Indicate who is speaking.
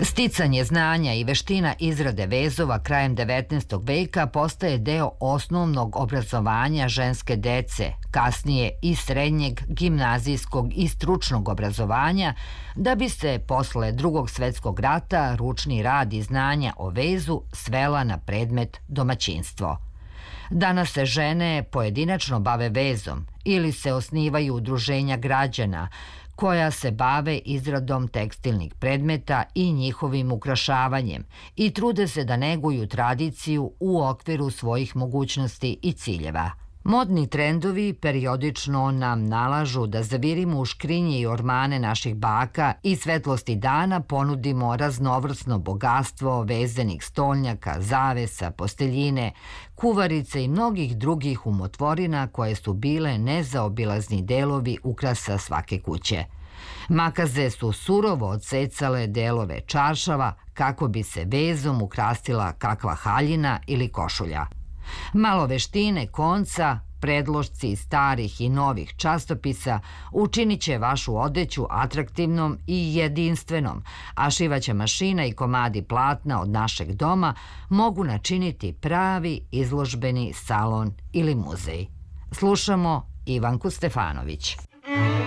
Speaker 1: Sticanje znanja i veština izrade vezova krajem 19. veka postaje deo osnovnog obrazovanja ženske dece, kasnije i srednjeg, gimnazijskog i stručnog obrazovanja, da bi se posle Drugog svetskog rata ručni rad i znanja o vezu svela na predmet domaćinstvo. Danas se žene pojedinačno bave vezom ili se osnivaju udruženja građana koja se bave izradom tekstilnih predmeta i njihovim ukrašavanjem i trude se da neguju tradiciju u okviru svojih mogućnosti i ciljeva. Modni trendovi periodično nam nalažu da zavirimo u škrinje i ormane naših baka i svetlosti dana ponudimo raznovrsno bogatstvo vezenih stolnjaka, zavesa, posteljine, kuvarice i mnogih drugih umotvorina koje su bile nezaobilazni delovi ukrasa svake kuće. Makaze su surovo odsecale delove čaršava kako bi se vezom ukrasila kakva haljina ili košulja. Malo veštine, konca, predlošci starih i novih častopisa učinit će vašu odeću atraktivnom i jedinstvenom, a šivaća mašina i komadi platna od našeg doma mogu načiniti pravi izložbeni salon ili muzej. Slušamo Ivanku Stefanović.